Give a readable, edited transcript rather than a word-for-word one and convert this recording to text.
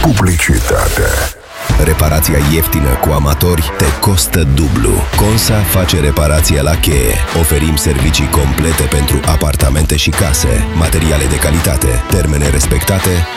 publicitate. Reparația ieftină cu amatori te costă dublu. Consa face reparație la cheie. Oferim servicii complete pentru apartamente și case, materiale de calitate, termene respectate